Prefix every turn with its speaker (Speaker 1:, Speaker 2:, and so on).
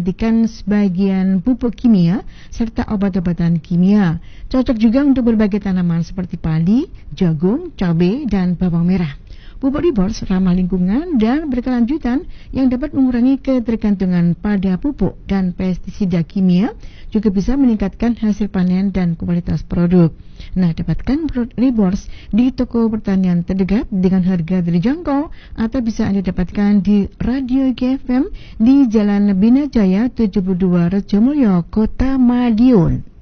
Speaker 1: menggantikan sebagian pupuk kimia serta obat-obatan kimia. Cocok juga untuk berbagai tanaman seperti padi, jagung, cabai, dan bawang merah. Pupuk Reborz ramah lingkungan dan berkelanjutan yang dapat mengurangi ketergantungan pada pupuk dan pestisida kimia, juga bisa meningkatkan hasil panen dan kualitas produk. Nah, dapatkan produk Reborz di toko pertanian terdekat dengan harga terjangkau atau bisa Anda dapatkan di Radio GFM di Jalan Binajaya 72 Rejomulyo, Kota Madiun.